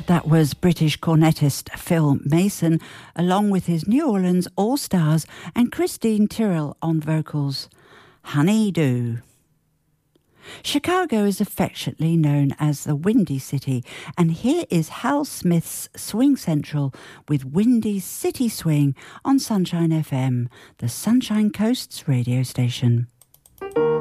That was British cornetist Phil Mason, along with his New Orleans All-Stars and Christine Tyrrell on vocals. Honey-Do. Chicago is affectionately known as the Windy City, and here is Hal Smith's Swing Central with Windy City Swing on Sunshine FM, the Sunshine Coast's radio station.